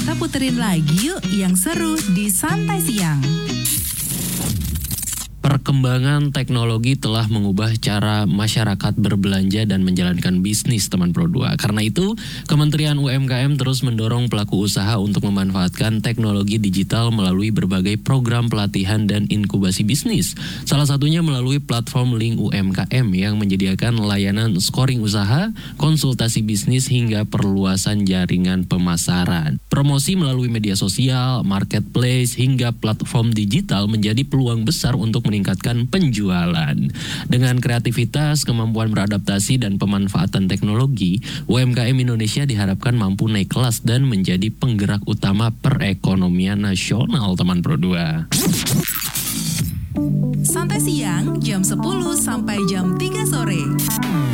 Kita puterin lagi yuk yang seru di Santai Siang. Perkembangan teknologi telah mengubah cara masyarakat berbelanja dan menjalankan bisnis, teman Pro 2. Karena itu, Kementerian UMKM terus mendorong pelaku usaha untuk memanfaatkan teknologi digital melalui berbagai program pelatihan dan inkubasi bisnis. Salah satunya melalui platform Link UMKM yang menyediakan layanan scoring usaha, konsultasi bisnis hingga perluasan jaringan pemasaran. Promosi melalui media sosial, marketplace hingga platform digital menjadi peluang besar untuk meningkatkan penjualan. Dengan kreativitas, kemampuan beradaptasi, dan pemanfaatan teknologi, UMKM Indonesia diharapkan mampu naik kelas dan menjadi penggerak utama perekonomian nasional, teman Pro 2. Santai Siang jam 10 sampai jam 3 sore.